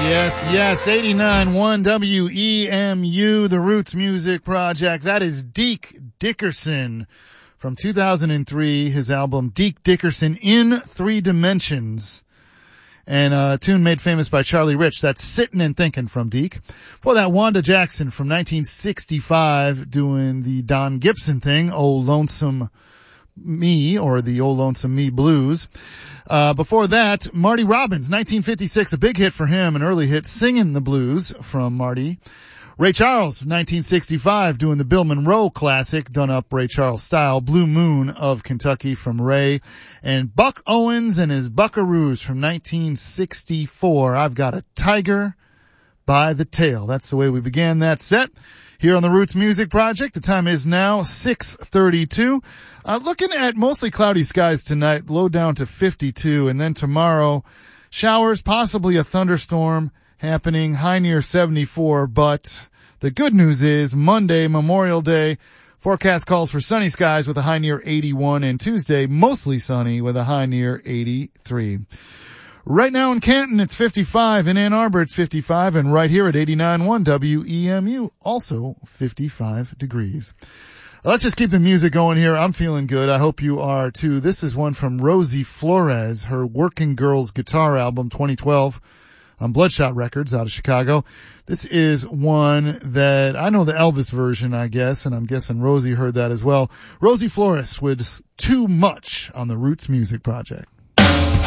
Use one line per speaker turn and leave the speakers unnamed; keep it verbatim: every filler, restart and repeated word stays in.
Yes, yes, eighty-nine point one W E M U, the Roots Music Project. That is Deke Dickerson from two thousand three, his album Deke Dickerson in Three Dimensions. And a tune made famous by Charlie Rich. That's Sittin' and Thinkin' from Deke. Before that, Wanda Jackson from nineteen sixty-five doing the Don Gibson thing, Oh Lonesome Me, or the Oh Lonesome Me Blues. Uh, before that, Marty Robbins, nineteen fifty-six, a big hit for him, an early hit, Singin' the Blues from Marty. Ray Charles, nineteen sixty-five, doing the Bill Monroe classic, done up Ray Charles style, Blue Moon of Kentucky from Ray. And Buck Owens and his Buckaroos from nineteen sixty-four, I've Got a Tiger by the Tail. That's the way we began that set here on the Roots Music Project. The time is now six thirty-two. Uh, looking at mostly cloudy skies tonight, low down to fifty-two, and then tomorrow, showers, possibly a thunderstorm happening, high near seventy-four, but the good news is Monday, Memorial Day, forecast calls for sunny skies with a high near eighty-one, and Tuesday, mostly sunny with a high near eighty-three. Right now in Canton, it's fifty-five. In Ann Arbor, it's fifty-five. And right here at eighty-nine point one W E M U, also fifty-five degrees. Let's just keep the music going here. I'm feeling good. I hope you are too. This is one from Rosie Flores, her Working Girls Guitar album twenty twelve on Bloodshot Records out of Chicago. This is one that I know the Elvis version, I guess, and I'm guessing Rosie heard that as well. Rosie Flores with Too Much on the Roots Music Project.